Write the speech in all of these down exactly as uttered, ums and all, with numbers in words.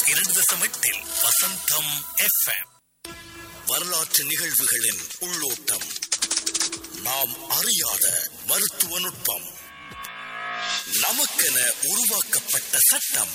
இரண்டு தசம் எட்டில் வசந்தம் எஃப்எம். வரலாற்று நிகழ்வுகளின் உள்ளோட்டம், நாம் அறியாத மருத்துவ நுட்பம், நமக்கென உருவாக்கப்பட்ட சட்டம்.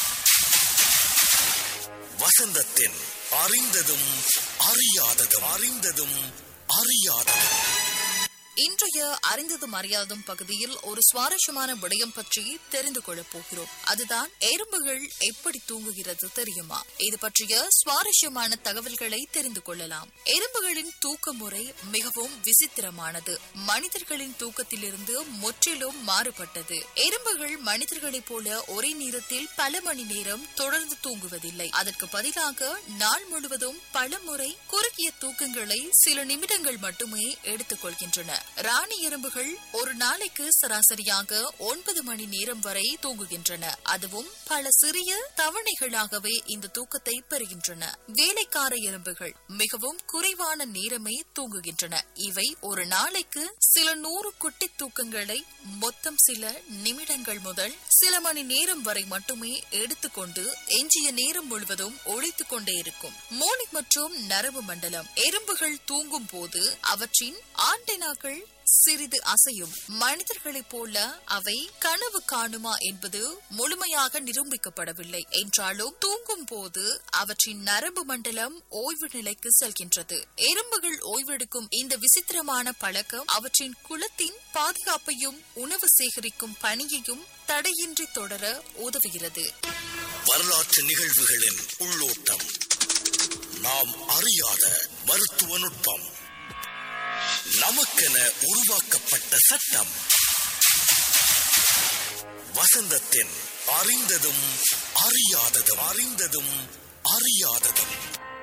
வசந்தத்தின் அறிந்ததும் அறியாததும் அறிந்ததும் அறியாததும். இன்றைய அறிந்ததும் அறியாததும் பகுதியில் ஒரு சுவாரஸ்யமான விடயம் பற்றி தெரிந்து கொள்ளப் போகிறோம். அதுதான் எறும்புகள் எப்படி தூங்குகிறது தெரியுமா? இது பற்றிய சுவாரஸ்யமான தகவல்களை தெரிந்து கொள்ளலாம். எறும்புகளின் தூக்க முறை மிகவும் விசித்திரமானது. மனிதர்களின் தூக்கத்திலிருந்து முற்றிலும் மாறுபட்டது. எறும்புகள் மனிதர்களைப் போல ஒரே நேரத்தில் பல மணி நேரம் தொடர்ந்து தூங்குவதில்லை. அதற்கு பதிலாக நாள் முழுவதும் பல முறை குறுகிய தூக்கங்களை சில நிமிடங்கள் மட்டுமே எடுத்துக் கொள்கின்றன. ராணி எறும்புகள் ஒரு நாளைக்கு சராசரியாக ஒன்பது மணி நேரம் வரை தூங்குகின்றன. அதுவும் பல சிறிய தவணைகளாகவே இந்த தூக்கத்தை பெறுகின்றன. வேலைக்கார எறும்புகள் மிகவும் குறைவான நேரமே தூங்குகின்றன. இவை ஒரு நாளைக்கு சில நூறு குட்டி தூக்கங்களை மொத்தம் சில நிமிடங்கள் முதல் சில மணி நேரம் வரை மட்டுமே எடுத்துக்கொண்டு எஞ்சிய நேரம் முழுவதும் ஒழித்துக் கொண்டே இருக்கும். மூளை மற்றும் நரம்பு மண்டலம். எறும்புகள் தூங்கும் போது அவற்றின் ஆண்டெனாக்கள் சிறிது அசையும். மனிதர்களைப் போல அவை கனவு காணுமா என்பது முழுமையாக நிரூபிக்கப்படவில்லை என்றாலும் தூங்கும் போது அவற்றின் நரம்பு மண்டலம் ஓய்வு நிலைக்கு செல்கின்றது. எறும்புகள் ஓய்வெடுக்கும் இந்த விசித்திரமான பழக்கம் அவற்றின் குலத்தின் பாதுகாப்பையும் உணவு சேகரிக்கும் பணியையும் தடையின்றி தொடர உதவுகிறது. வரலாற்று நிகழ்வுகளின் உள்ளோட்டம், நாம் அறியாத மருத்துவ நுட்பம், நமக்கென உருவாக்கப்பட்ட சட்டம். வசந்தத்தின் அறிந்ததும் அறியாததும் அறிந்ததும் அறியாததும்.